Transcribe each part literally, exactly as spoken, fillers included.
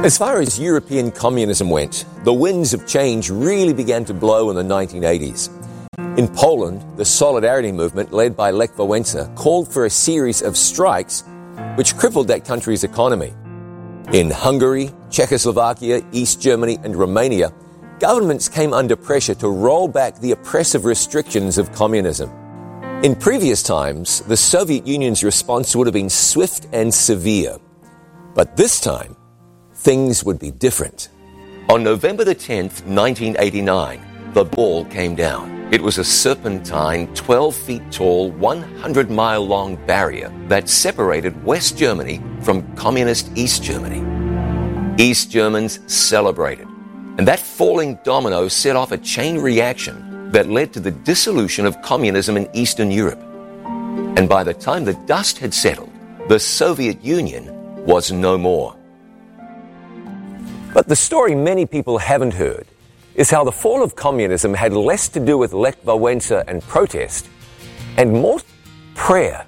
As far as European communism went, the winds of change really began to blow in the nineteen eighties. In Poland, the Solidarity movement, led by Lech Wałęsa, called for a series of strikes which crippled that country's economy. In Hungary, Czechoslovakia, East Germany, and Romania, governments came under pressure to roll back the oppressive restrictions of communism. In previous times, the Soviet Union's response would have been swift and severe. But this time, things would be different. On November the tenth, nineteen eighty-nine, the ball came down. It was a serpentine, twelve feet tall, one hundred mile long barrier that separated West Germany from communist East Germany. East Germans celebrated, and that falling domino set off a chain reaction that led to the dissolution of communism in Eastern Europe. And by the time the dust had settled, the Soviet Union was no more. But the story many people haven't heard is how the fall of communism had less to do with Lech Wałęsa and protest and more prayer.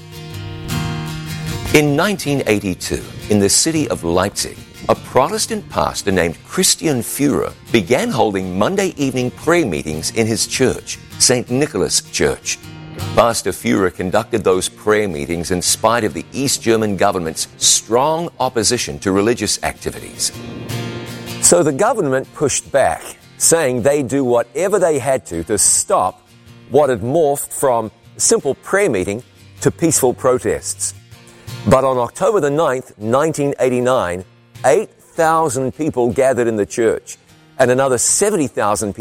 In nineteen eighty-two, in the city of Leipzig, a Protestant pastor named Christian Führer began holding Monday evening prayer meetings in his church, Saint Nicholas Church. Pastor Führer conducted those prayer meetings in spite of the East German government's strong opposition to religious activities. So the government pushed back, saying they'd do whatever they had to to stop what had morphed from a simple prayer meeting to peaceful protests. But on October the ninth, nineteen eighty-nine, eight thousand people gathered in the church, and another seventy thousand people